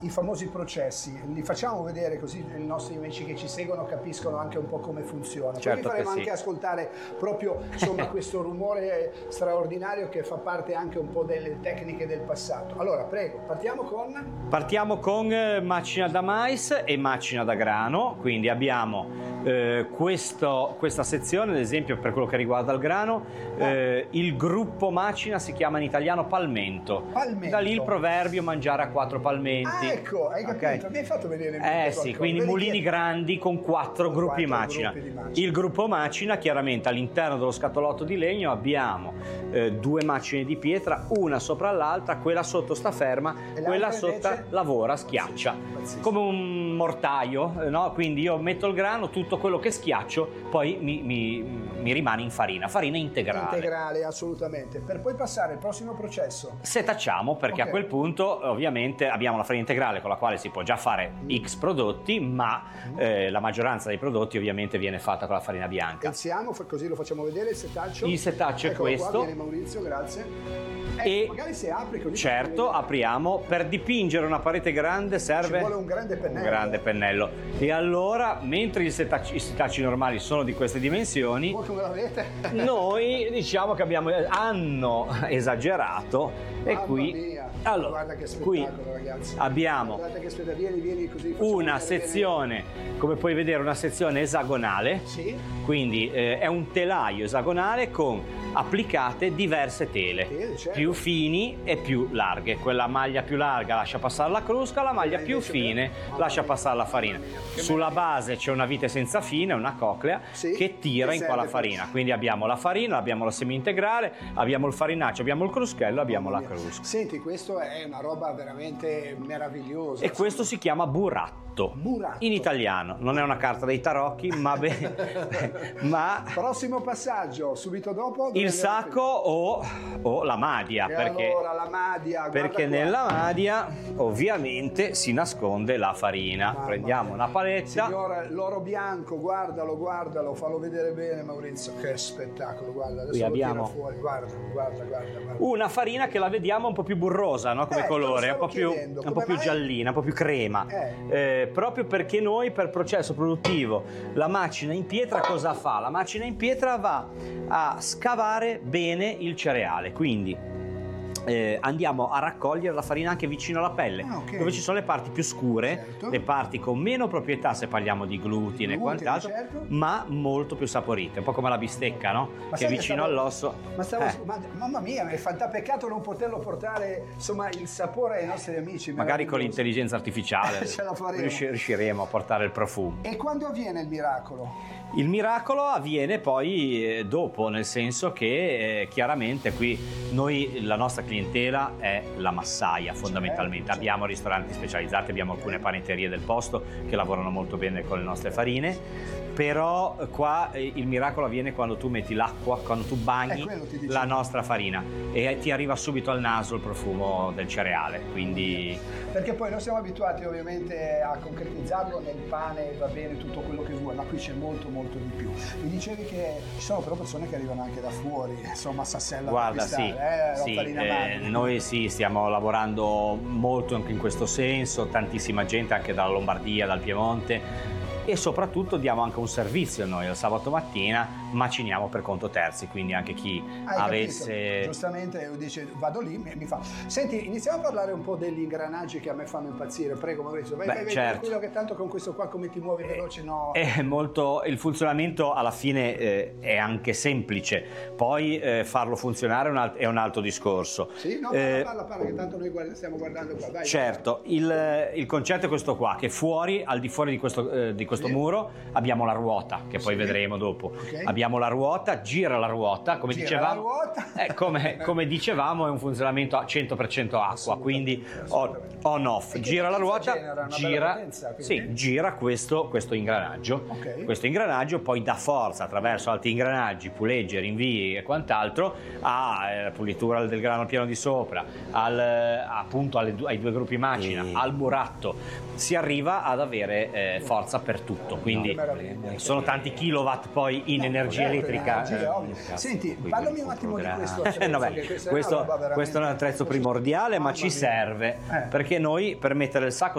I famosi processi, li facciamo vedere così i nostri amici che ci seguono capiscono anche un po' come funziona. Certo. Poi vi faremo anche ascoltare proprio insomma questo rumore straordinario che fa parte anche un po' delle tecniche del passato. Allora prego, partiamo con macina da mais e macina da grano, quindi abbiamo questa sezione, ad esempio per quello che riguarda il grano, il gruppo macina si chiama in italiano palmento. Da lì il proverbio mangiare a 4 palmenti. Ecco, hai capito, okay. Mi hai fatto vedere sì, quindi mulini grandi con 4 gruppi macina. Il gruppo macina, chiaramente all'interno dello scatolotto di legno abbiamo 2 macine di pietra, una sopra l'altra, quella sotto sta ferma, quella sotto lavora, schiaccia, come un mortaio, no? Quindi io metto il grano, tutto quello che schiaccio poi mi rimane in farina integrale. Integrale, assolutamente, per poi passare al prossimo processo. Setacciamo, perché a quel punto ovviamente abbiamo la farina integrale con la quale si può già fare X prodotti, ma la maggioranza dei prodotti ovviamente viene fatta con la farina bianca. Pensiamo, così lo facciamo vedere il setaccio. Il setaccio è questo. Qua, viene Maurizio, grazie. E magari se apri così. Certo, apriamo. Per dipingere una parete grande serve ci vuole un grande pennello. E allora, mentre i setacci normali sono di queste dimensioni, voi come l'avete? Noi diciamo che hanno esagerato. E qui mia. allora, guarda che spettacolo, qui ragazzi. abbiamo vieni così, una sezione, come puoi vedere, una sezione esagonale. Sì. Quindi è un telaio esagonale con applicate diverse tele, certo. Più fini e più larghe. Quella maglia più larga lascia passare la crusca, la maglia più fine lascia passare la farina. Sulla base c'è una vite senza fine, una coclea, che tira in qua la farina. Quindi abbiamo la farina, abbiamo la semi integrale, abbiamo il farinaccio, abbiamo il cruschello, abbiamo la crusca. Senti, questo è una roba veramente meravigliosa. E questo si chiama buratto. In italiano, non è una carta dei tarocchi, ma prossimo passaggio, subito dopo il sacco o la madia, perché, allora, la madia, perché nella madia ovviamente si nasconde la farina. Prendiamo una paletta. Signora, l'oro bianco, guardalo, fallo vedere bene Maurizio, che spettacolo, guarda, adesso qui abbiamo fuori, guarda. Una farina che la vediamo un po' più burrosa, no? Come colore, un po' più giallina, un po' più crema. Proprio perché noi per processo produttivo la macina in pietra cosa fa? La macina in pietra va a scavare bene il cereale, quindi andiamo a raccogliere la farina anche vicino alla pelle, dove ci sono le parti più scure, le parti con meno proprietà se parliamo di glutine e quant'altro, ma molto più saporite, un po' come la bistecca, no? Che è vicino all'osso. Mamma mia, è peccato non poterlo portare, insomma, il sapore ai nostri amici. Magari con l'intelligenza artificiale ce la faremo. Riusciremo a portare il profumo. E quando avviene il miracolo? Il miracolo avviene poi dopo, nel senso che chiaramente qui la nostra clientela è la massaia fondamentalmente. Certo. Abbiamo ristoranti specializzati, abbiamo alcune panetterie del posto che lavorano molto bene con le nostre farine, però qua il miracolo avviene quando tu metti l'acqua, quando tu bagni la nostra farina e ti arriva subito al naso il profumo del cereale, quindi... Perché poi noi siamo abituati ovviamente a concretizzarlo nel pane, va bene tutto quello che vuoi, ma qui c'è molto di più. Mi dicevi che ci sono però persone che arrivano anche da fuori, insomma, Sassella. Guarda, noi stiamo lavorando molto anche in questo senso, tantissima gente anche dalla Lombardia, dal Piemonte, e soprattutto diamo anche un servizio noi il sabato mattina, maciniamo per conto terzi, quindi anche chi avesse... Capito. Giustamente dice vado lì, mi fa. Senti, iniziamo a parlare un po' degli ingranaggi che a me fanno impazzire, prego Maurizio, vai, certo. Quello che tanto con questo qua come ti muovi veloce, no? È molto, il funzionamento alla fine è anche semplice, poi farlo funzionare è un altro discorso. Sì, no, parla che tanto noi stiamo guardando qua, vai. Certo, il concetto è questo qua, che al di fuori di questo muro abbiamo la ruota, che poi vedremo dopo. Abbiamo la ruota, gira la ruota, come dicevamo. Come dicevamo, è un funzionamento a 100% acqua, quindi on-off. Gira la ruota, gira questo ingranaggio. Questo ingranaggio poi dà forza attraverso altri ingranaggi, puleggi, rinvii e quant'altro a pulitura del grano piano di sopra, appunto ai 2 gruppi macina, al buratto. Si arriva ad avere forza per tutto, quindi sono tanti kilowatt poi in energia elettrica. Senti, parlami un attimo di questo attrezzo. Questo è un attrezzo primordiale, ma ci serve perché noi per mettere il sacco